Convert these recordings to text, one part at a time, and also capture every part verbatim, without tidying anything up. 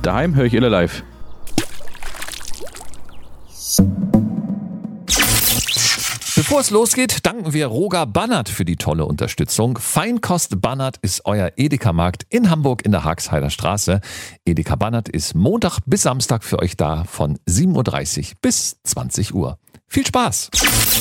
Daheim höre ich Ille live. Bevor es losgeht, danken wir Roger Bannert für die tolle Unterstützung. Feinkost Bannert ist euer Edeka-Markt in Hamburg in der Haagheider Straße. Edeka Bannert ist Montag bis Samstag für euch da von sieben Uhr dreißig bis zwanzig Uhr. Viel Spaß!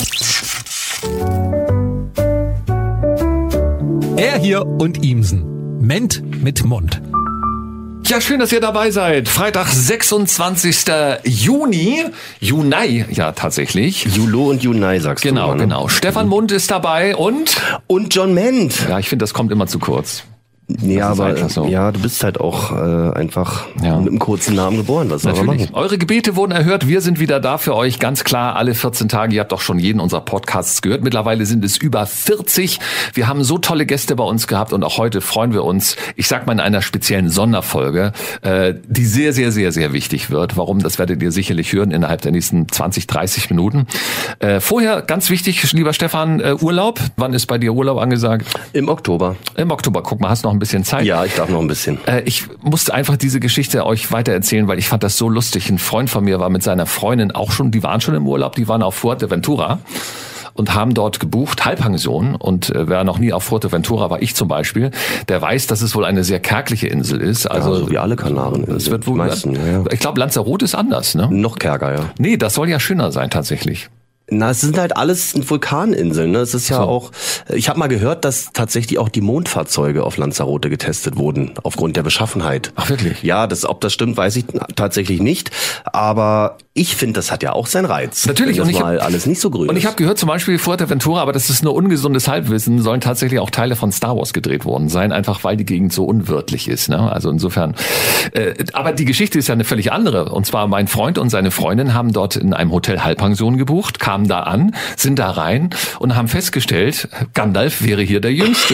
Er hier und Ihmsen. Ment mit Mund. Ja, schön, dass ihr dabei seid. Freitag, sechsundzwanzigster Juni. Juni, ja tatsächlich. Julo und Junai, sagst genau, du. Genau, genau. Stefan Mund ist dabei und... Und John Ment. Ja, ich finde, das kommt immer zu kurz. Ja, aber so. ja, du bist halt auch äh, einfach ja. mit einem kurzen Namen geboren. Was soll man machen? Eure Gebete wurden erhört. Wir sind wieder da für euch. Ganz klar, alle vierzehn Tage. Ihr habt doch schon jeden unserer Podcasts gehört. Mittlerweile sind es über vierzig. Wir haben so tolle Gäste bei uns gehabt und auch heute freuen wir uns, ich sag mal in einer speziellen Sonderfolge, äh, die sehr, sehr, sehr, sehr wichtig wird. Warum? Das werdet ihr sicherlich hören innerhalb der nächsten zwanzig, dreißig Minuten. Äh, vorher, ganz wichtig, lieber Stefan, äh, Urlaub. Wann ist bei dir Urlaub angesagt? Im Oktober. Im Oktober. Guck mal, hast noch ein bisschen Zeit. Ja, ich darf noch ein bisschen. Äh, ich musste einfach diese Geschichte euch weitererzählen, weil ich fand das so lustig. Ein Freund von mir war mit seiner Freundin auch schon, die waren schon im Urlaub, die waren auf Fuerteventura und haben dort gebucht, Halbpension. Und äh, wer noch nie auf Fuerteventura war, ich zum Beispiel, der weiß, dass es wohl eine sehr kärgliche Insel ist. Also ja, so wie alle Kanareninseln. Es wird wohl, meisten, ja, ja. Ich glaube, Lanzarote ist anders, ne? Noch kärger, ja. Nee, das soll ja schöner sein tatsächlich. Na, es sind halt alles Vulkaninseln, ne? Es ist ja so. auch, ich habe mal gehört, dass tatsächlich auch die Mondfahrzeuge auf Lanzarote getestet wurden, aufgrund der Beschaffenheit. Ach, wirklich? Ja, das, ob das stimmt, weiß ich tatsächlich nicht. Aber ich finde, das hat ja auch seinen Reiz. Natürlich. Wenn das und ich mal hab, alles nicht so grün Und ich ist. habe gehört, zum Beispiel Fuerteventura, aber das ist nur ungesundes Halbwissen, sollen tatsächlich auch Teile von Star Wars gedreht worden sein, einfach weil die Gegend so unwirtlich ist, ne? Also insofern. Äh, aber die Geschichte ist ja eine völlig andere. Und zwar mein Freund und seine Freundin haben dort in einem Hotel Halbpension gebucht, kamen da an, sind da rein und haben festgestellt, Gandalf wäre hier der Jüngste.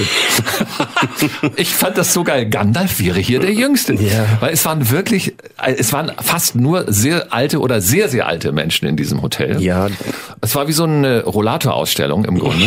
Ich fand das so geil. Gandalf wäre hier der Jüngste. Ja. Weil es waren wirklich, es waren fast nur sehr alte oder sehr, sehr alte Menschen in diesem Hotel. Ja. Es war wie so eine Rollator-Ausstellung im Grunde.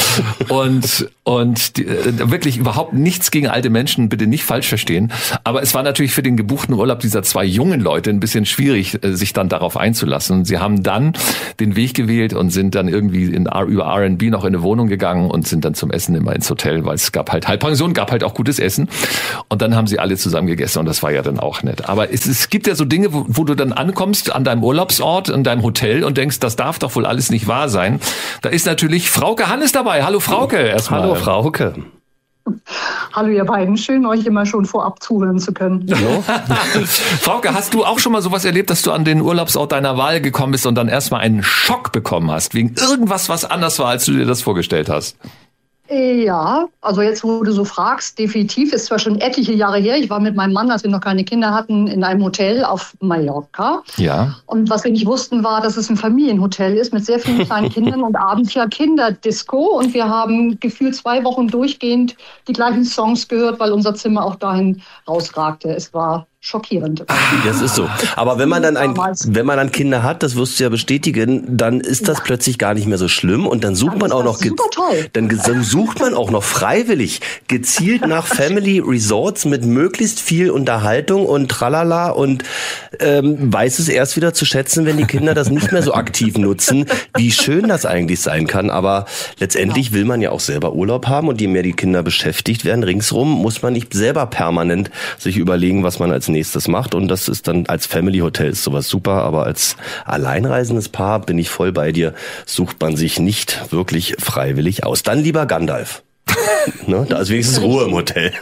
und und die, wirklich überhaupt nichts gegen alte Menschen, bitte nicht falsch verstehen. Aber es war natürlich für den gebuchten Urlaub dieser zwei jungen Leute ein bisschen schwierig, sich dann darauf einzulassen. Sie haben dann den Weg gewählt und sind dann irgendwie in, über R and B noch in eine Wohnung gegangen und sind dann zum Essen immer ins Hotel, weil es gab halt Halbpension, gab halt auch gutes Essen. Und dann haben sie alle zusammen gegessen und das war ja dann auch nett. Aber es, es gibt ja so Dinge, wo, wo du dann ankommst an deinem Urlaubsort, in deinem Hotel und denkst, das darf doch wohl alles nicht wahr sein. Da ist natürlich Frauke Hannes dabei. Hallo Frauke erstmal. Hallo Frauke. Hallo ihr beiden, schön euch immer schon vorab zuhören zu können. Hallo. Frauke, hast du auch schon mal sowas erlebt, dass du an den Urlaubsort deiner Wahl gekommen bist und dann erstmal einen Schock bekommen hast, wegen irgendwas, was anders war, als du dir das vorgestellt hast? Ja, also jetzt, wo du so fragst, definitiv, ist zwar schon etliche Jahre her, ich war mit meinem Mann, als wir noch keine Kinder hatten, in einem Hotel auf Mallorca. Ja. Und was wir nicht wussten, war, dass es ein Familienhotel ist mit sehr vielen kleinen Kindern und abends ja Kinderdisco. Und wir haben gefühlt zwei Wochen durchgehend die gleichen Songs gehört, weil unser Zimmer auch dahin rausragte. Es war schockierend. Das ist so. Aber wenn man dann ein, wenn man dann Kinder hat, das wirst du ja bestätigen, dann ist das ja plötzlich gar nicht mehr so schlimm und dann sucht dann man auch noch, super toll. Dann, dann sucht man auch noch freiwillig gezielt nach Family Resorts mit möglichst viel Unterhaltung und tralala und ähm, weiß es erst wieder zu schätzen, wenn die Kinder das nicht mehr so aktiv nutzen, wie schön das eigentlich sein kann. Aber letztendlich ja. will man ja auch selber Urlaub haben und je mehr die Kinder beschäftigt werden ringsrum, muss man nicht selber permanent sich überlegen, was man als nächstes macht und das ist dann als Family Hotel ist sowas super, aber als alleinreisendes Paar bin ich voll bei dir, sucht man sich nicht wirklich freiwillig aus. Dann lieber Gandalf. Ne, da ist wenigstens Ruhe im Hotel.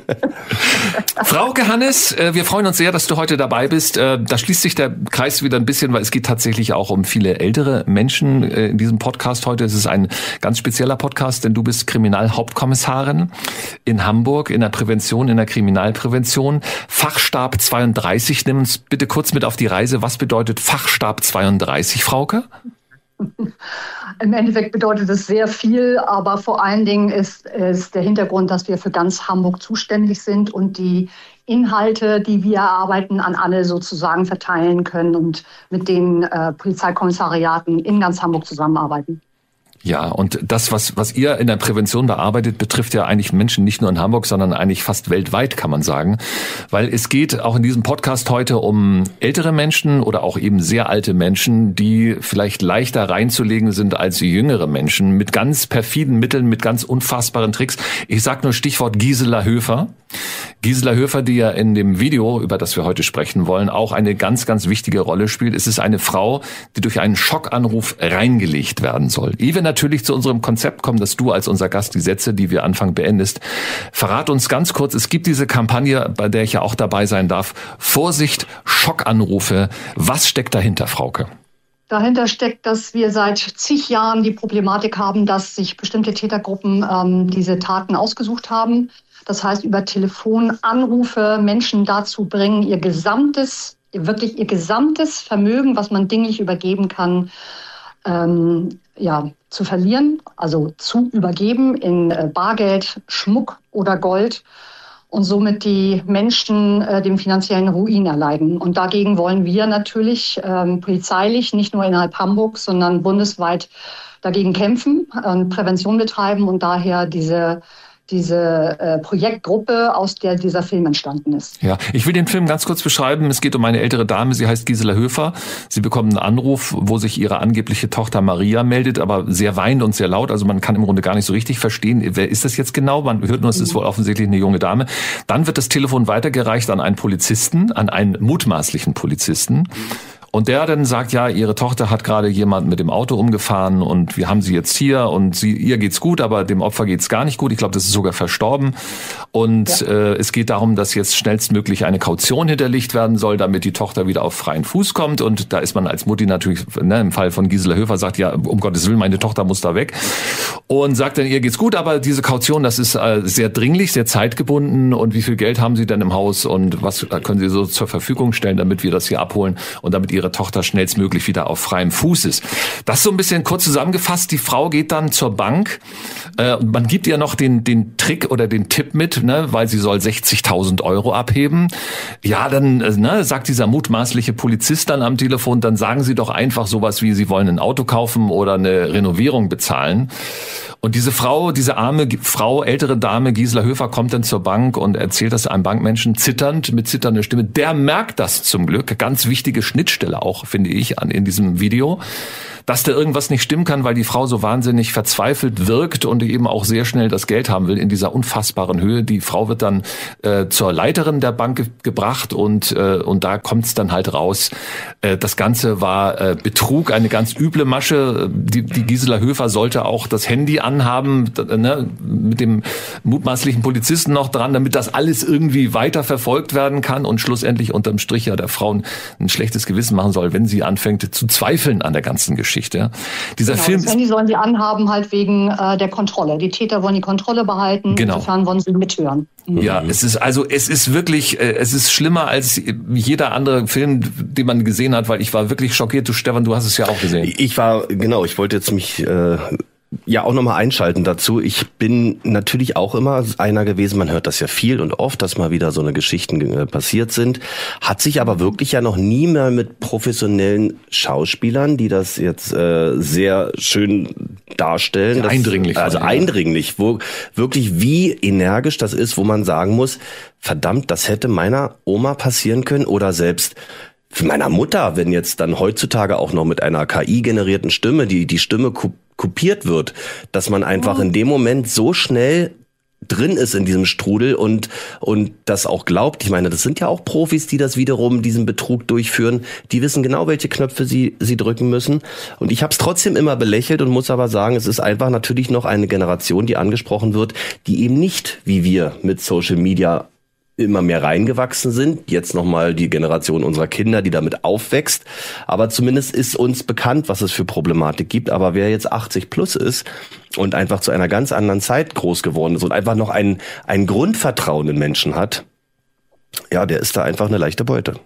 Frauke Hannes, wir freuen uns sehr, dass du heute dabei bist. Da schließt sich der Kreis wieder ein bisschen, weil es geht tatsächlich auch um viele ältere Menschen in diesem Podcast heute. Es ist ein ganz spezieller Podcast, denn du bist Kriminalhauptkommissarin in Hamburg in der Prävention, in der Kriminalprävention. Fachstab zweiunddreißig, nimm uns bitte kurz mit auf die Reise. Was bedeutet Fachstab zweiunddreißig, Frauke? Im Endeffekt bedeutet es sehr viel, aber vor allen Dingen ist, ist der Hintergrund, dass wir für ganz Hamburg zuständig sind und die Inhalte, die wir erarbeiten, an alle sozusagen verteilen können und mit den äh, Polizeikommissariaten in ganz Hamburg zusammenarbeiten. Ja, und das, was, was ihr in der Prävention bearbeitet, betrifft ja eigentlich Menschen nicht nur in Hamburg, sondern eigentlich fast weltweit, kann man sagen. Weil es geht auch in diesem Podcast heute um ältere Menschen oder auch eben sehr alte Menschen, die vielleicht leichter reinzulegen sind als jüngere Menschen, mit ganz perfiden Mitteln, mit ganz unfassbaren Tricks. Ich sag nur Stichwort Gisela Höfer. Gisela Höfer, die ja in dem Video, über das wir heute sprechen wollen, auch eine ganz, ganz wichtige Rolle spielt. Es ist eine Frau, die durch einen Schockanruf reingelegt werden soll. Ehe wir natürlich zu unserem Konzept kommen, dass du als unser Gast die Sätze, die wir anfangen, beendest. Verrat uns ganz kurz, es gibt diese Kampagne, bei der ich ja auch dabei sein darf. Vorsicht, Schockanrufe. Was steckt dahinter, Frauke? Dahinter steckt, dass wir seit zig Jahren die Problematik haben, dass sich bestimmte Tätergruppen ähm, diese Taten ausgesucht haben. Das heißt, über Telefonanrufe Menschen dazu bringen, ihr gesamtes, wirklich ihr gesamtes Vermögen, was man dinglich übergeben kann, ähm, ja, zu verlieren, also zu übergeben in äh, Bargeld, Schmuck oder Gold und somit die Menschen äh, dem finanziellen Ruin erleiden. Und dagegen wollen wir natürlich ähm, polizeilich, nicht nur innerhalb Hamburgs, sondern bundesweit dagegen kämpfen, äh, Prävention betreiben und daher diese diese äh, Projektgruppe, aus der dieser Film entstanden ist. Ja, ich will den Film ganz kurz beschreiben. Es geht um eine ältere Dame, sie heißt Gisela Höfer. Sie bekommt einen Anruf, wo sich ihre angebliche Tochter Maria meldet, aber sehr weinend und sehr laut. Also man kann im Grunde gar nicht so richtig verstehen, wer ist das jetzt genau? Man hört nur, es ist wohl offensichtlich eine junge Dame. Dann wird das Telefon weitergereicht an einen Polizisten, an einen mutmaßlichen Polizisten. Und der dann sagt, ja, ihre Tochter hat gerade jemand mit dem Auto umgefahren und wir haben sie jetzt hier und sie, ihr geht's gut, aber dem Opfer geht's gar nicht gut. Ich glaube, das ist sogar verstorben. Und ja. äh, es geht darum, dass jetzt schnellstmöglich eine Kaution hinterlegt werden soll, damit die Tochter wieder auf freien Fuß kommt. Und da ist man als Mutti natürlich, ne, im Fall von Gisela Höfer, sagt, ja, um Gottes Willen, meine Tochter muss da weg. Und sagt dann, ihr geht's gut, aber diese Kaution, das ist äh, sehr dringlich, sehr zeitgebunden. Und wie viel Geld haben Sie denn im Haus und was können Sie so zur Verfügung stellen, damit wir das hier abholen und damit ihre Tochter schnellstmöglich wieder auf freiem Fuß ist. Das so ein bisschen kurz zusammengefasst. Die Frau geht dann zur Bank. Äh, man gibt ihr noch den den Trick oder den Tipp mit, ne, weil sie soll sechzigtausend Euro abheben. Ja, dann ne, sagt dieser mutmaßliche Polizist dann am Telefon, dann sagen Sie doch einfach sowas wie, Sie wollen ein Auto kaufen oder eine Renovierung bezahlen. Und diese Frau, diese arme Frau, ältere Dame, Gisela Höfer, kommt dann zur Bank und erzählt das einem Bankmenschen zitternd, mit zitternder Stimme. Der merkt das zum Glück. Ganz wichtige Schnittstelle auch, finde ich, an in diesem Video, dass da irgendwas nicht stimmen kann, weil die Frau so wahnsinnig verzweifelt wirkt und eben auch sehr schnell das Geld haben will in dieser unfassbaren Höhe. Die Frau wird dann äh, zur Leiterin der Bank ge- gebracht und äh, und da kommt es dann halt raus. Äh, das Ganze war äh, Betrug, eine ganz üble Masche. Die, die Gisela Höfer sollte auch das Handy anhaben, ne, mit dem mutmaßlichen Polizisten noch dran, damit das alles irgendwie weiter verfolgt werden kann und schlussendlich unterm Strich ja der Frau ein schlechtes Gewissen machen soll, wenn sie anfängt zu zweifeln an der ganzen Geschichte. Dieser genau, Film das Handy sollen die anhaben halt wegen äh, der Kontrolle. Die Täter wollen die Kontrolle behalten. Genau. Insofern wollen sie mithören. Mhm. Ja, es ist also es ist wirklich äh, es ist schlimmer als jeder andere Film, den man gesehen hat, weil ich war wirklich schockiert. Du Stefan, du hast es ja auch gesehen. Ich war genau. Ich wollte jetzt mich äh, ja auch nochmal einschalten dazu. Ich bin natürlich auch immer einer gewesen, man hört das ja viel und oft, dass mal wieder so eine Geschichten äh, passiert sind, hat sich aber wirklich ja noch nie mehr mit professionellen Schauspielern, die das jetzt äh, sehr schön darstellen. Das, eindringlich. Also allem, eindringlich, wo wirklich wie energisch das ist, wo man sagen muss, verdammt, das hätte meiner Oma passieren können oder selbst für meiner Mutter, wenn jetzt dann heutzutage auch noch mit einer K I-generierten Stimme die die Stimme kopiert wird, dass man einfach in dem Moment so schnell drin ist in diesem Strudel und und das auch glaubt. Ich meine, das sind ja auch Profis, die das wiederum, diesen Betrug durchführen. Die wissen genau, welche Knöpfe sie sie drücken müssen. Und ich habe es trotzdem immer belächelt und muss aber sagen, es ist einfach natürlich noch eine Generation, die angesprochen wird, die eben nicht wie wir mit Social Media immer mehr reingewachsen sind. Jetzt nochmal die Generation unserer Kinder, die damit aufwächst. Aber zumindest ist uns bekannt, was es für Problematik gibt. Aber wer jetzt achtzig plus ist und einfach zu einer ganz anderen Zeit groß geworden ist und einfach noch ein, ein Grundvertrauen in Menschen hat, ja, der ist da einfach eine leichte Beute.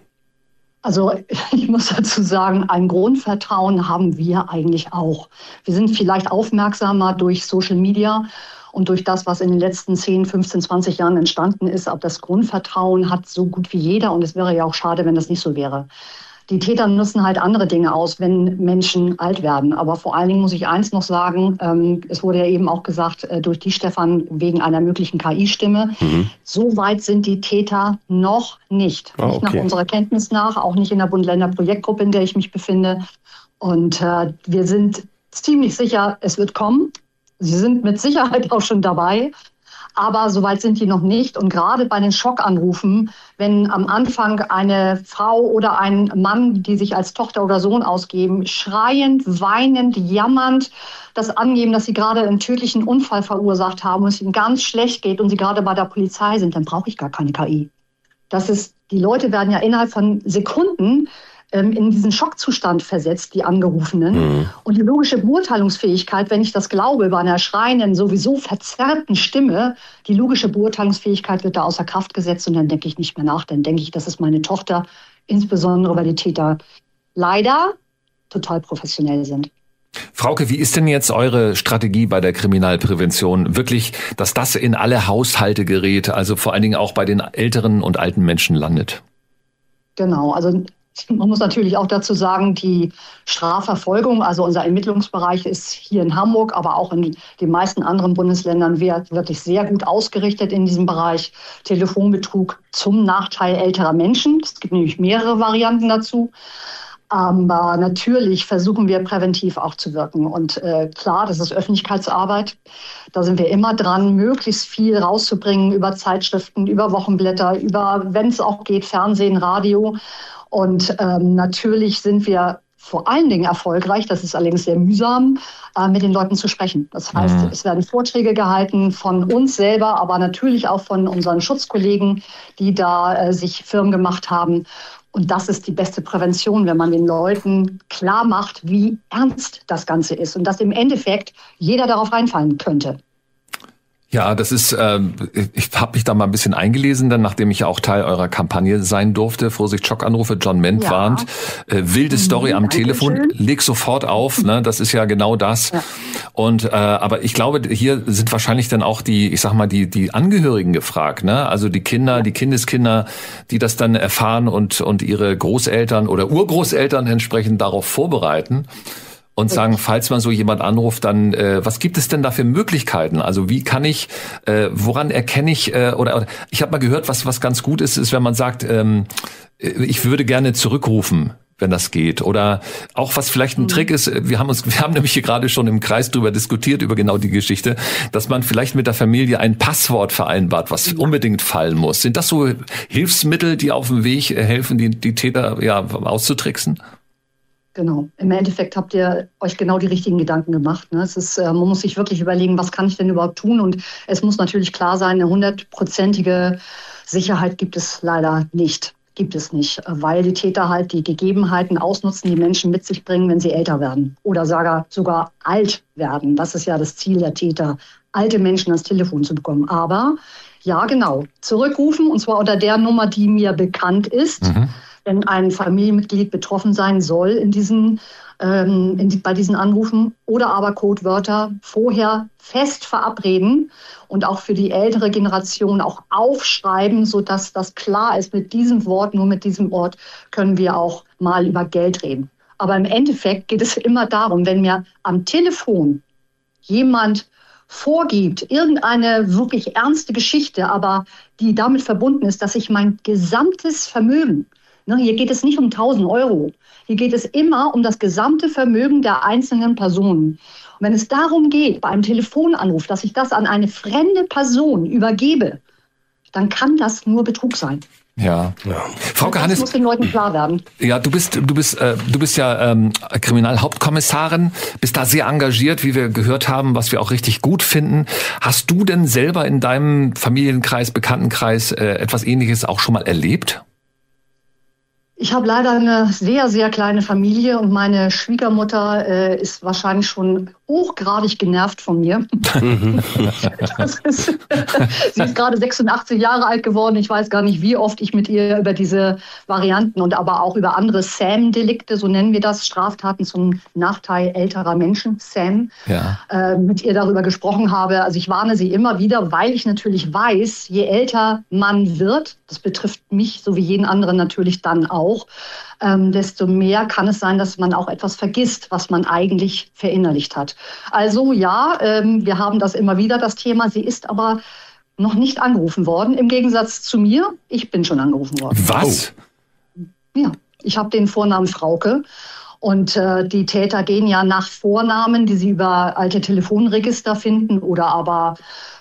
Also ich muss dazu sagen, ein Grundvertrauen haben wir eigentlich auch. Wir sind vielleicht aufmerksamer durch Social Media und durch das, was in den letzten zehn, fünfzehn, zwanzig Jahren entstanden ist. Aber das Grundvertrauen hat so gut wie jeder und es wäre ja auch schade, wenn das nicht so wäre. Die Täter nutzen halt andere Dinge aus, wenn Menschen alt werden. Aber vor allen Dingen muss ich eins noch sagen, ähm, es wurde ja eben auch gesagt, äh, durch die Stefan wegen einer möglichen K I-Stimme. Mhm. So weit sind die Täter noch nicht. Ah, nicht okay. nach unserer Kenntnis nach, auch nicht in der Bund-Länder-Projektgruppe, in der ich mich befinde. Und äh, wir sind ziemlich sicher, es wird kommen. Sie sind mit Sicherheit auch schon dabei. Aber soweit sind die noch nicht. Und gerade bei den Schockanrufen, wenn am Anfang eine Frau oder ein Mann, die sich als Tochter oder Sohn ausgeben, schreiend, weinend, jammernd das angeben, dass sie gerade einen tödlichen Unfall verursacht haben und es ihnen ganz schlecht geht und sie gerade bei der Polizei sind, dann brauche ich gar keine K I. Das ist, die Leute werden ja innerhalb von Sekunden in diesen Schockzustand versetzt, die Angerufenen. Mhm. Und die logische Beurteilungsfähigkeit, wenn ich das glaube, bei einer schreienden, sowieso verzerrten Stimme, die logische Beurteilungsfähigkeit wird da außer Kraft gesetzt und dann denke ich nicht mehr nach. Dann denke ich, das ist meine Tochter, insbesondere weil die Täter leider total professionell sind. Frauke, wie ist denn jetzt eure Strategie bei der Kriminalprävention? Wirklich, dass das in alle Haushalte gerät, also vor allen Dingen auch bei den älteren und alten Menschen landet? Genau, also man muss natürlich auch dazu sagen, die Strafverfolgung, also unser Ermittlungsbereich ist hier in Hamburg, aber auch in den meisten anderen Bundesländern wirklich sehr gut ausgerichtet in diesem Bereich. Telefonbetrug zum Nachteil älterer Menschen. Es gibt nämlich mehrere Varianten dazu. Aber natürlich versuchen wir präventiv auch zu wirken. Und äh, klar, das ist Öffentlichkeitsarbeit. Da sind wir immer dran, möglichst viel rauszubringen über Zeitschriften, über Wochenblätter, über, wenn es auch geht, Fernsehen, Radio. Und ähm, natürlich sind wir vor allen Dingen erfolgreich, das ist allerdings sehr mühsam, äh, mit den Leuten zu sprechen. Das heißt, mhm. es werden Vorträge gehalten von uns selber, aber natürlich auch von unseren Schutzkollegen, die da äh, sich firm gemacht haben. Und das ist die beste Prävention, wenn man den Leuten klar macht, wie ernst das Ganze ist und dass im Endeffekt jeder darauf reinfallen könnte. Ja, das ist, äh, ich habe mich da mal ein bisschen eingelesen, dann nachdem ich ja auch Teil eurer Kampagne sein durfte. Vorsicht, Schockanrufe, John Ment ja. warnt. Äh, wilde Story mhm, am Telefon, schön. Leg sofort auf, ne? Das ist ja genau das. Ja. Und äh, aber ich glaube, hier sind wahrscheinlich dann auch die, ich sag mal, die die Angehörigen gefragt, ne? Also die Kinder, ja. die Kindeskinder, die das dann erfahren und und ihre Großeltern oder Urgroßeltern entsprechend darauf vorbereiten. Und sagen, falls man so jemand anruft, dann äh, was gibt es denn da für Möglichkeiten? Also wie kann ich, äh, woran erkenne ich, äh, oder, oder ich habe mal gehört, was was ganz gut ist, ist, wenn man sagt, ähm, ich würde gerne zurückrufen, wenn das geht. Oder auch was vielleicht ein mhm. Trick ist, wir haben uns, wir haben nämlich hier gerade schon im Kreis drüber diskutiert, über genau die Geschichte, dass man vielleicht mit der Familie ein Passwort vereinbart, was ja. unbedingt fallen muss. Sind das so Hilfsmittel, die auf dem Weg helfen, die, die Täter ja auszutricksen? Genau. Im Endeffekt habt ihr euch genau die richtigen Gedanken gemacht. Ne? Es ist, äh, man muss sich wirklich überlegen, was kann ich denn überhaupt tun? Und es muss natürlich klar sein, eine hundertprozentige Sicherheit gibt es leider nicht. Gibt es nicht, weil die Täter halt die Gegebenheiten ausnutzen, die Menschen mit sich bringen, wenn sie älter werden oder sogar, sogar alt werden. Das ist ja das Ziel der Täter, alte Menschen ans Telefon zu bekommen. Aber ja, genau, zurückrufen und zwar unter der Nummer, die mir bekannt ist. Mhm. Wenn ein Familienmitglied betroffen sein soll in diesen, ähm, in die, bei diesen Anrufen oder aber Codewörter vorher fest verabreden und auch für die ältere Generation auch aufschreiben, sodass das klar ist, mit diesem Wort, nur mit diesem Ort können wir auch mal über Geld reden. Aber im Endeffekt geht es immer darum, wenn mir am Telefon jemand vorgibt, irgendeine wirklich ernste Geschichte, aber die damit verbunden ist, dass ich mein gesamtes Vermögen, hier geht es nicht um tausend Euro. Hier geht es immer um das gesamte Vermögen der einzelnen Personen. Und wenn es darum geht, bei einem Telefonanruf, dass ich das an eine fremde Person übergebe, dann kann das nur Betrug sein. Ja. ja. Frauke das Hannes, muss den Leuten klar werden. Ja, du bist, du bist, äh, du bist ja ähm, Kriminalhauptkommissarin, bist da sehr engagiert, wie wir gehört haben, was wir auch richtig gut finden. Hast du denn selber in deinem Familienkreis, Bekanntenkreis äh, etwas Ähnliches auch schon mal erlebt? Ich habe leider eine sehr, sehr kleine Familie und meine Schwiegermutter äh, ist wahrscheinlich schon hochgradig genervt von mir. Das ist, sie ist gerade sechsundachtzig Jahre alt geworden. Ich weiß gar nicht, wie oft ich mit ihr über diese Varianten und aber auch über andere Sam-Delikte, so nennen wir das, Straftaten zum Nachteil älterer Menschen, Sam, ja. äh, mit ihr darüber gesprochen habe. Also ich warne sie immer wieder, weil ich natürlich weiß, je älter man wird, das betrifft mich so wie jeden anderen natürlich dann auch, ähm, desto mehr kann es sein, dass man auch etwas vergisst, was man eigentlich verinnerlicht hat. Also ja, ähm, wir haben das immer wieder, das Thema. Sie ist aber noch nicht angerufen worden, im Gegensatz zu mir. Ich bin schon angerufen worden. Was? Ja, ich habe den Vornamen Frauke. Und äh, die Täter gehen ja nach Vornamen, die sie über alte Telefonregister finden oder aber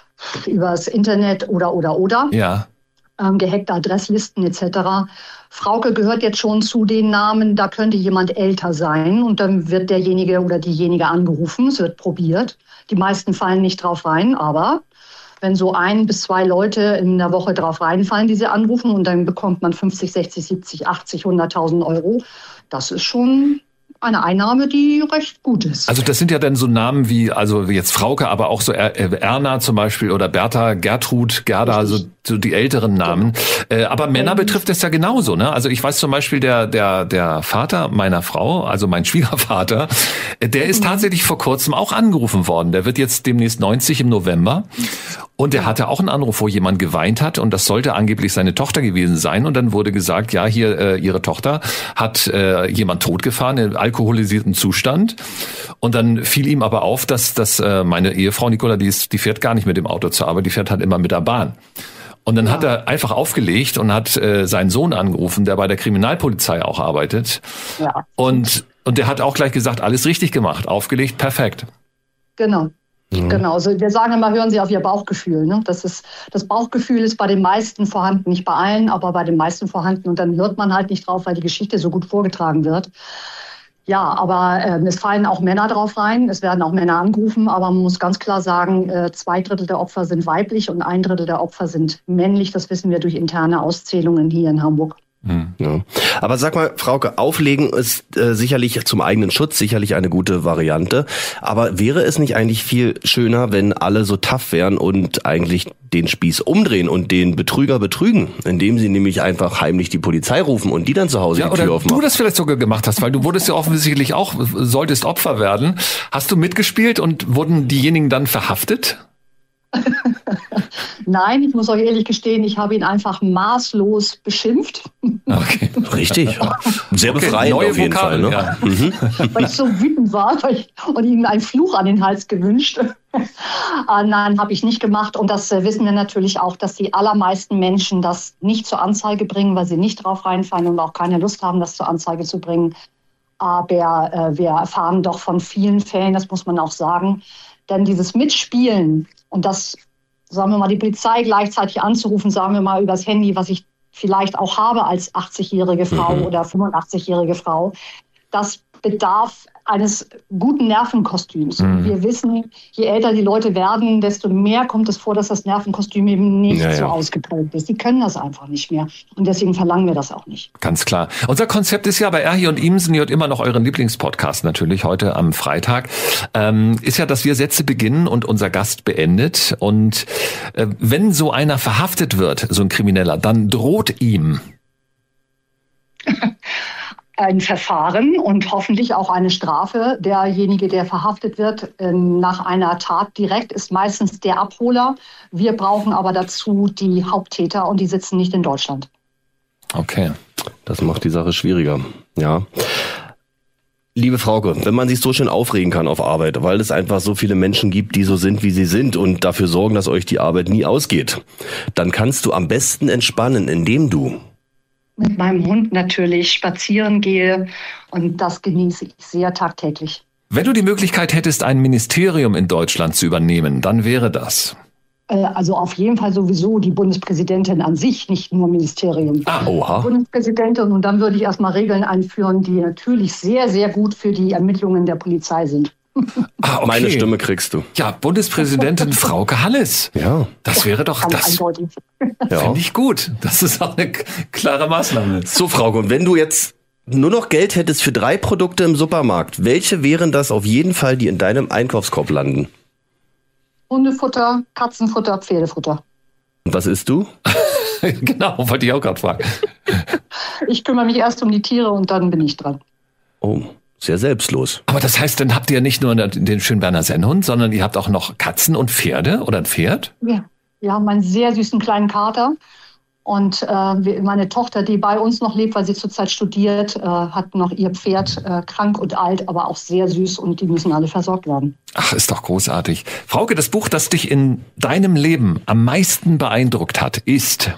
übers Internet oder, oder, oder. Ja. Ähm, gehackte Adresslisten et cetera. Frauke gehört jetzt schon zu den Namen, da könnte jemand älter sein und dann wird derjenige oder diejenige angerufen, es wird probiert. Die meisten fallen nicht drauf rein, aber wenn so ein bis zwei Leute in der Woche drauf reinfallen, die sie anrufen und dann bekommt man fünfzig, sechzig, siebzig, achtzig, hunderttausend Euro, das ist schon eine Einnahme, die recht gut ist. Also das sind ja dann so Namen wie, also wie jetzt Frauke, aber auch so er, Erna zum Beispiel oder Bertha, Gertrud, Gerda, so, so die älteren Namen. Ja. Äh, aber Männer ähm, betrifft es ja genauso, ne? Also ich weiß zum Beispiel, der der der Vater meiner Frau, also mein Schwiegervater, der ist tatsächlich vor kurzem auch angerufen worden. Der wird jetzt demnächst neunzig im November. Und er hatte auch einen Anruf, wo jemand geweint hat und das sollte angeblich seine Tochter gewesen sein. Und dann wurde gesagt, ja, hier, äh, ihre Tochter hat äh, jemand totgefahren in alkoholisiertem Zustand. Und dann fiel ihm aber auf, dass, dass äh, meine Ehefrau Nicola, die, ist, die fährt gar nicht mit dem Auto zur Arbeit, die fährt halt immer mit der Bahn. Und dann ja. hat er einfach aufgelegt und hat äh, seinen Sohn angerufen, der bei der Kriminalpolizei auch arbeitet. Ja. Und, und der hat auch gleich gesagt, alles richtig gemacht, aufgelegt, perfekt. Genau. Mhm. Genau, also wir sagen immer, hören Sie auf Ihr Bauchgefühl. Ne? Das ist, das Bauchgefühl ist bei den meisten vorhanden, nicht bei allen, aber bei den meisten vorhanden. Und dann hört man halt nicht drauf, weil die Geschichte so gut vorgetragen wird. Ja, aber äh, es fallen auch Männer drauf rein, es werden auch Männer angerufen, aber man muss ganz klar sagen, äh, zwei Drittel der Opfer sind weiblich und ein Drittel der Opfer sind männlich. Das wissen wir durch interne Auszählungen hier in Hamburg. Ja. Aber sag mal, Frauke, auflegen ist äh, sicherlich zum eigenen Schutz sicherlich eine gute Variante. Aber wäre es nicht eigentlich viel schöner, wenn alle so tough wären und eigentlich den Spieß umdrehen und den Betrüger betrügen, indem sie nämlich einfach heimlich die Polizei rufen und die dann zu Hause ja, die Tür oder aufmachen? Du das vielleicht sogar gemacht hast, weil du wurdest ja offensichtlich auch, solltest Opfer werden. Hast du mitgespielt und wurden diejenigen dann verhaftet? Nein, ich muss euch ehrlich gestehen, ich habe ihn einfach maßlos beschimpft. Okay. Richtig. Sehr okay, befreiend neue auf jeden Vokabel, Fall. Ne? Ja. Mhm. Weil ich so wütend war weil ich, und ihm einen Fluch an den Hals gewünscht. ah, nein, habe ich nicht gemacht. Und das äh, wissen wir natürlich auch, dass die allermeisten Menschen das nicht zur Anzeige bringen, weil sie nicht drauf reinfallen und auch keine Lust haben, das zur Anzeige zu bringen. Aber äh, wir erfahren doch von vielen Fällen, das muss man auch sagen, denn dieses Mitspielen und das, sagen wir mal, die Polizei gleichzeitig anzurufen, sagen wir mal übers Handy, was ich vielleicht auch habe als achtzigjährige Frau mhm. oder fünfundachtzigjährige Frau, das bedarf eines guten Nervenkostüms. Mhm. Wir wissen, je älter die Leute werden, desto mehr kommt es vor, dass das Nervenkostüm eben nicht ja, so ja. ausgeprägt ist. Die können das einfach nicht mehr. Und deswegen verlangen wir das auch nicht. Ganz klar. Unser Konzept ist ja bei Erhi und Imsen, ihr hört immer noch euren Lieblingspodcast natürlich, heute am Freitag, ähm, ist ja, dass wir Sätze beginnen und unser Gast beendet. Und äh, wenn so einer verhaftet wird, so ein Krimineller, dann droht ihm ein Verfahren und hoffentlich auch eine Strafe. Derjenige, der verhaftet wird nach einer Tat direkt, ist meistens der Abholer. Wir brauchen aber dazu die Haupttäter und die sitzen nicht in Deutschland. Okay. Das macht die Sache schwieriger. Ja. Liebe Frauke, wenn man sich so schön aufregen kann auf Arbeit, weil es einfach so viele Menschen gibt, die so sind, wie sie sind und dafür sorgen, dass euch die Arbeit nie ausgeht, dann kannst du am besten entspannen, indem du mit meinem Hund natürlich spazieren gehe und das genieße ich sehr tagtäglich. Wenn du die Möglichkeit hättest, ein Ministerium in Deutschland zu übernehmen, dann wäre das? Also auf jeden Fall sowieso die Bundespräsidentin an sich, nicht nur Ministerium. Ah, oha. Die Bundespräsidentin und dann würde ich erstmal Regeln einführen, die natürlich sehr, sehr gut für die Ermittlungen der Polizei sind. Ah, okay. Meine Stimme kriegst du. Ja, Bundespräsidentin Frauke Halles. Ja. Das wäre doch, das ja. finde ich gut. Das ist auch eine klare Maßnahme. So, Frauke, und wenn du jetzt nur noch Geld hättest für drei Produkte im Supermarkt, welche wären das auf jeden Fall, die in deinem Einkaufskorb landen? Hundefutter, Katzenfutter, Pferdefutter. Und was isst du? Genau, wollte ich auch gerade fragen. Ich kümmere mich erst um die Tiere und dann bin ich dran. Oh, sehr selbstlos. Aber das heißt, dann habt ihr nicht nur den schönen Berner Sennhund, sondern ihr habt auch noch Katzen und Pferde oder ein Pferd? Ja, wir haben einen sehr süßen kleinen Kater. Und äh, meine Tochter, die bei uns noch lebt, weil sie zurzeit studiert, äh, hat noch ihr Pferd, äh, krank und alt, aber auch sehr süß und die müssen alle versorgt werden. Ach, ist doch großartig. Frauke, das Buch, das dich in deinem Leben am meisten beeindruckt hat, ist?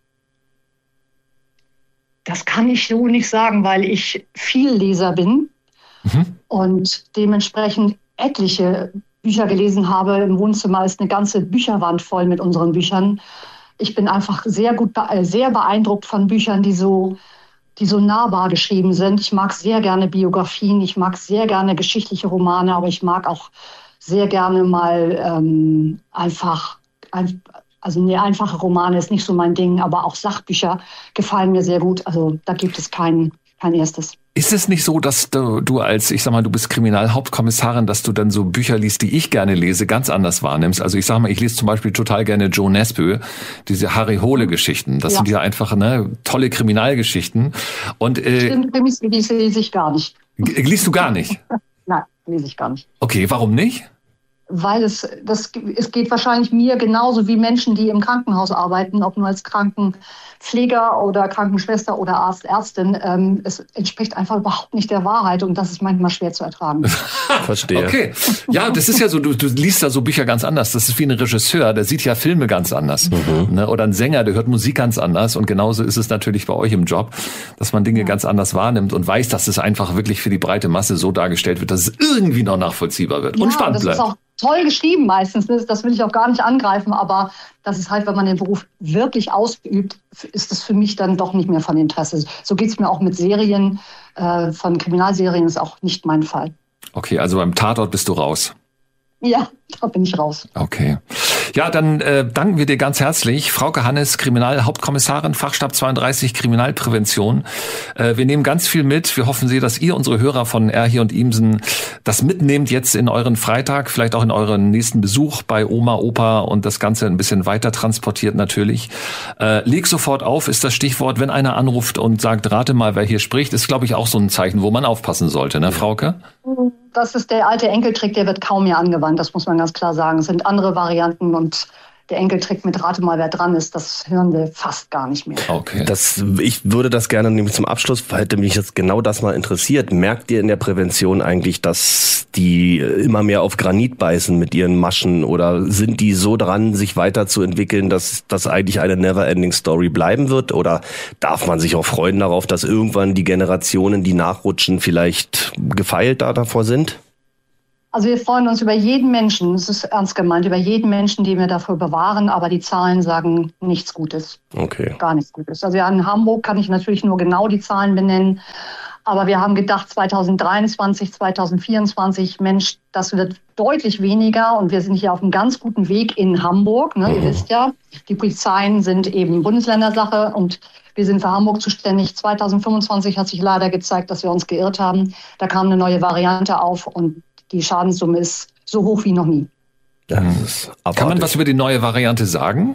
Das kann ich so nicht sagen, weil ich Vielleser bin mhm. und dementsprechend etliche Bücher gelesen habe. Im Wohnzimmer ist eine ganze Bücherwand voll mit unseren Büchern. Ich bin einfach sehr gut, sehr beeindruckt von Büchern, die so, die so nahbar geschrieben sind. Ich mag sehr gerne Biografien, ich mag sehr gerne geschichtliche Romane, aber ich mag auch sehr gerne mal ähm, einfach, ein, also nee, einfache Romane ist nicht so mein Ding, aber auch Sachbücher gefallen mir sehr gut. Also da gibt es kein, kein erstes. Ist es nicht so, dass du, du als, ich sag mal, du bist Kriminalhauptkommissarin, dass du dann so Bücher liest, die ich gerne lese, ganz anders wahrnimmst? Also ich sag mal, ich lese zum Beispiel total gerne Joe Nesbø, diese Harry Hole-Geschichten. Das ja. sind ja einfach ne, tolle Kriminalgeschichten. Und äh, Stimmt, Krimis lese ich gar nicht. Liest du gar nicht? Nein, lese ich gar nicht. Okay, warum nicht? Weil es, das, es geht wahrscheinlich mir genauso wie Menschen, die im Krankenhaus arbeiten, ob nur als Krankenpfleger oder Krankenschwester oder Arzt, Ärztin. Ähm, es entspricht einfach überhaupt nicht der Wahrheit und das ist manchmal schwer zu ertragen. Verstehe. Okay. Ja, das ist ja so, du, du liest da so Bücher ganz anders. Das ist wie ein Regisseur, der sieht ja Filme ganz anders. Mhm. Ne? Oder ein Sänger, der hört Musik ganz anders. Und genauso ist es natürlich bei euch im Job, dass man Dinge ja. ganz anders wahrnimmt und weiß, dass es einfach wirklich für die breite Masse so dargestellt wird, dass es irgendwie noch nachvollziehbar wird ja, und spannend bleibt. Toll geschrieben meistens, das will ich auch gar nicht angreifen, aber das ist halt, wenn man den Beruf wirklich ausübt, ist das für mich dann doch nicht mehr von Interesse. So geht es mir auch mit Serien, äh, von Kriminalserien ist auch nicht mein Fall. Okay, also beim Tatort bist du raus. Ja, da bin ich raus. Okay. Ja, dann äh, danken wir dir ganz herzlich. Frauke Hannes, Kriminalhauptkommissarin, Fachstab zweiunddreißig, Kriminalprävention. Äh, wir nehmen ganz viel mit. Wir hoffen sehr, dass ihr, unsere Hörer von R hier und Immsen, das mitnehmt jetzt in euren Freitag, vielleicht auch in euren nächsten Besuch bei Oma, Opa und das Ganze ein bisschen weiter transportiert natürlich. Äh, leg sofort auf, ist das Stichwort. Wenn einer anruft und sagt, rate mal, wer hier spricht, ist, glaube ich, auch so ein Zeichen, wo man aufpassen sollte, ne, Frauke? Das ist der alte Enkeltrick, der wird kaum mehr angewandt, das muss man ganz klar sagen. Es sind andere Varianten und der Enkeltrick mit Rate mal, wer dran ist, das hören wir fast gar nicht mehr. Okay. Das, ich würde das gerne nämlich zum Abschluss, hätte mich jetzt genau das mal interessiert. Merkt ihr in der Prävention eigentlich, dass die immer mehr auf Granit beißen mit ihren Maschen oder sind die so dran, sich weiterzuentwickeln, dass das eigentlich eine Never-Ending Story bleiben wird? Oder darf man sich auch freuen darauf, dass irgendwann die Generationen, die nachrutschen, vielleicht gefeilt da davor sind? Also wir freuen uns über jeden Menschen, das ist ernst gemeint, über jeden Menschen, den wir dafür bewahren, aber die Zahlen sagen nichts Gutes. Okay. Gar nichts Gutes. Also ja, in Hamburg kann ich natürlich nur genau die Zahlen benennen, aber wir haben gedacht zweitausenddreiundzwanzig, zweitausendvierundzwanzig, Mensch, das wird deutlich weniger und wir sind hier auf einem ganz guten Weg in Hamburg. Ne? Mhm. Ihr wisst ja, die Polizeien sind eben Bundesländersache und wir sind für Hamburg zuständig. zweitausendfünfundzwanzig hat sich leider gezeigt, dass wir uns geirrt haben. Da kam eine neue Variante auf und die Schadenssumme ist so hoch wie noch nie. Das ist Kann man was über die neue Variante sagen?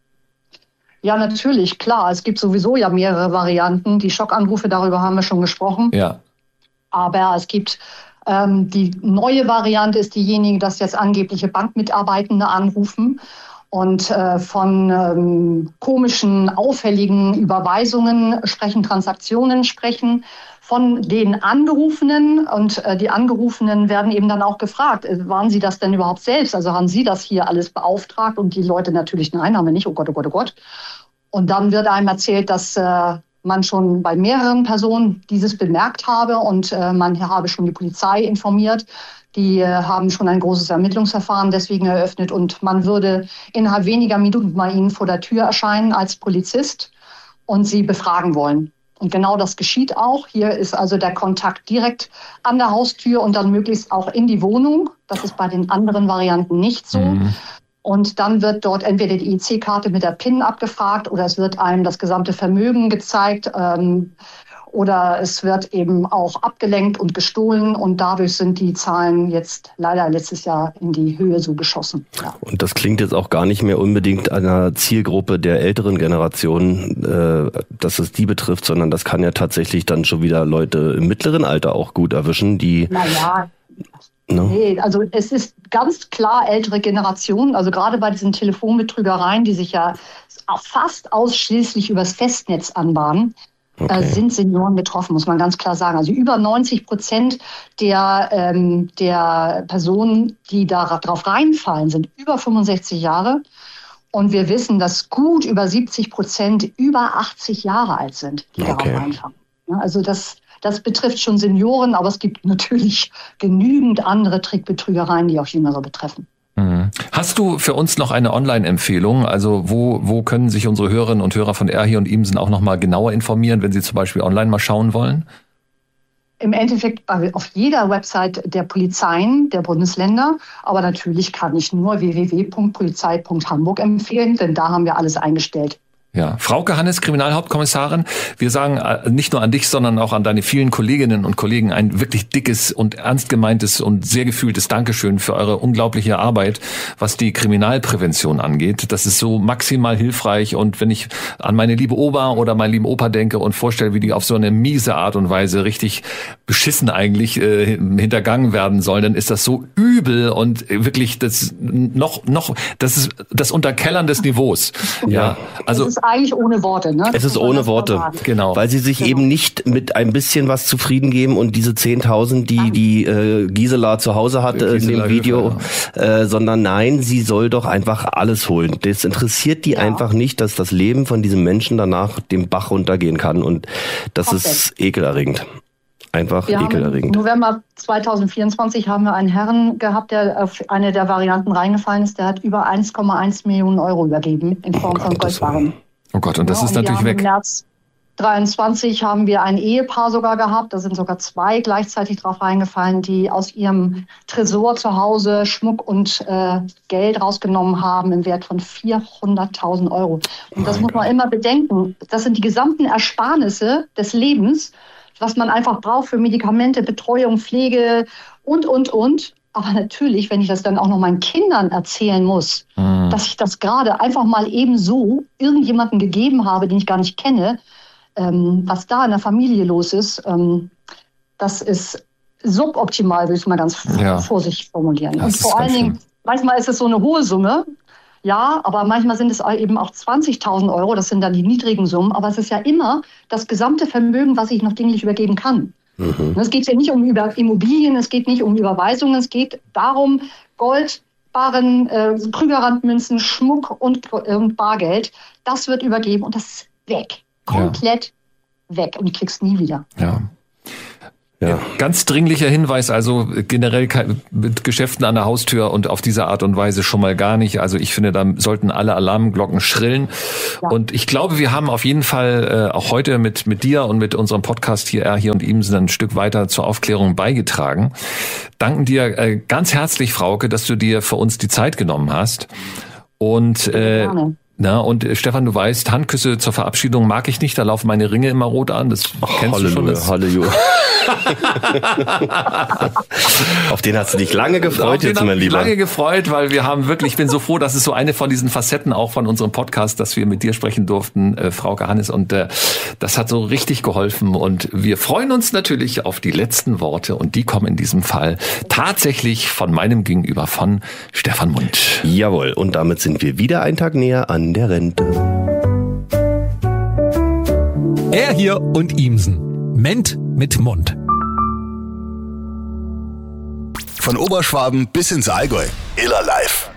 Ja, natürlich, klar. Es gibt sowieso ja mehrere Varianten. Die Schockanrufe, darüber haben wir schon gesprochen. Ja. Aber es gibt ähm, die neue Variante ist diejenige, dass jetzt angebliche Bankmitarbeitende anrufen und äh, von ähm, komischen, auffälligen Überweisungen sprechen, Transaktionen sprechen. Von den Angerufenen und äh, die Angerufenen werden eben dann auch gefragt, äh, waren Sie das denn überhaupt selbst? Also haben Sie das hier alles beauftragt? Und die Leute natürlich, nein, haben wir nicht, oh Gott, oh Gott, oh Gott. Und dann wird einem erzählt, dass äh, man schon bei mehreren Personen dieses bemerkt habe und äh, man habe schon die Polizei informiert. Die äh, haben schon ein großes Ermittlungsverfahren deswegen eröffnet und man würde innerhalb weniger Minuten bei Ihnen vor der Tür erscheinen als Polizist und Sie befragen wollen. Und genau das geschieht auch. Hier ist also der Kontakt direkt an der Haustür und dann möglichst auch in die Wohnung. Das ist bei den anderen Varianten nicht so. Mhm. Und dann wird dort entweder die E C-Karte mit der PIN abgefragt oder es wird einem das gesamte Vermögen gezeigt. Ähm, oder es wird eben auch abgelenkt und gestohlen und dadurch sind die Zahlen jetzt leider letztes Jahr in die Höhe so geschossen. Ja. Und das klingt jetzt auch gar nicht mehr unbedingt einer Zielgruppe der älteren Generation, äh, dass es die betrifft, sondern das kann ja tatsächlich dann schon wieder Leute im mittleren Alter auch gut erwischen, die... Naja, no? nee, also es ist ganz klar ältere Generation, also gerade bei diesen Telefonbetrügereien, die sich ja fast ausschließlich übers Festnetz anbahnen, okay. äh, sind Senioren betroffen, muss man ganz klar sagen. Also über neunzig Prozent der, ähm, der Personen, die da drauf reinfallen, sind über fünfundsechzig Jahre. Und wir wissen, dass gut über siebzig Prozent über achtzig Jahre alt sind, die okay. darauf reinfallen. Ja, also das, das betrifft schon Senioren, aber es gibt natürlich genügend andere Trickbetrügereien, die auch Jüngere betreffen. Hast du für uns noch eine Online-Empfehlung? Also wo wo können sich unsere Hörerinnen und Hörer von Erhi und Immsen auch noch mal genauer informieren, wenn sie zum Beispiel online mal schauen wollen? Im Endeffekt auf jeder Website der Polizeien der Bundesländer. Aber natürlich kann ich nur w w w punkt polizei punkt hamburg empfehlen, denn da haben wir alles eingestellt. Ja, Frauke Hannes, Kriminalhauptkommissarin, wir sagen nicht nur an dich, sondern auch an deine vielen Kolleginnen und Kollegen ein wirklich dickes und ernst gemeintes und sehr gefühltes Dankeschön für eure unglaubliche Arbeit, was die Kriminalprävention angeht. Das ist so maximal hilfreich und wenn ich an meine liebe Oma oder meinen lieben Opa denke und vorstelle, wie die auf so eine miese Art und Weise richtig beschissen eigentlich äh, hintergangen werden sollen, dann ist das so übel und wirklich das noch noch das ist das Unterkellern des Niveaus. Ja, also eigentlich ohne Worte, ne? Es ist ohne Worte, genau. Weil sie sich genau. eben nicht mit ein bisschen was zufrieden geben und diese zehntausend, die die äh, Gisela zu Hause hatte in dem Video, äh, sondern nein, sie soll doch einfach alles holen. Das interessiert die ja. einfach nicht, dass das Leben von diesem Menschen danach dem Bach runtergehen kann und das Komplett. ist ekelerregend. Einfach wir ekelerregend. Im November zwanzig vierundzwanzig haben wir einen Herrn gehabt, der auf eine der Varianten reingefallen ist. Der hat über eins Komma eins Millionen Euro übergeben in Form oh Gott, von Goldbarren. Oh Gott, und das ja, ist und natürlich weg. Im März dreiundzwanzig haben wir ein Ehepaar sogar gehabt, da sind sogar zwei gleichzeitig drauf reingefallen, die aus ihrem Tresor zu Hause Schmuck und äh, Geld rausgenommen haben im Wert von vierhunderttausend Euro. Und das mein muss man Gott. immer bedenken. Das sind die gesamten Ersparnisse des Lebens, was man einfach braucht für Medikamente, Betreuung, Pflege und, und, und. Aber natürlich, wenn ich das dann auch noch meinen Kindern erzählen muss, mhm. dass ich das gerade einfach mal eben so irgendjemandem gegeben habe, den ich gar nicht kenne, ähm, was da in der Familie los ist, ähm, das ist suboptimal, würde ich mal ganz ja. vorsichtig formulieren. Ja, und vor allen Dingen, manchmal ist es so eine hohe Summe, ja, aber manchmal sind es eben auch zwanzigtausend Euro, das sind dann die niedrigen Summen, aber es ist ja immer das gesamte Vermögen, was ich noch dinglich übergeben kann. Mhm. Es geht ja nicht um über Immobilien, es geht nicht um Überweisungen, es geht darum, Gold, Barren, äh, Krügerrandmünzen, Schmuck und, und Bargeld, das wird übergeben und das ist weg. Komplett ja. weg und kriegst nie wieder. Ja. Ja. Ganz dringlicher Hinweis, also generell mit Geschäften an der Haustür und auf diese Art und Weise schon mal gar nicht. Also ich finde, da sollten alle Alarmglocken schrillen. Ja. Und ich glaube, wir haben auf jeden Fall äh, auch heute mit mit dir und mit unserem Podcast hier Erhi und Immsen ein Stück weiter zur Aufklärung beigetragen. Danken dir äh, ganz herzlich, Frauke, dass du dir für uns die Zeit genommen hast. Und äh, Na, und äh, Stefan, du weißt, Handküsse zur Verabschiedung mag ich nicht, da laufen meine Ringe immer rot an, das Ach, kennst Halleluja, du schon. Das Halleluja. Auf den hast du dich lange gefreut jetzt, mein Lieber. Lange gefreut, weil wir haben wirklich, ich bin so froh, das ist so eine von diesen Facetten auch von unserem Podcast, dass wir mit dir sprechen durften, äh, Frauke Hannes, und äh, das hat so richtig geholfen und wir freuen uns natürlich auf die letzten Worte und die kommen in diesem Fall tatsächlich von meinem Gegenüber, von Stefan Mund. Jawohl, und damit sind wir wieder einen Tag näher an der Rente. Er hier und Immsen. Ment mit Mund. Von Oberschwaben bis ins Allgäu. Iller live.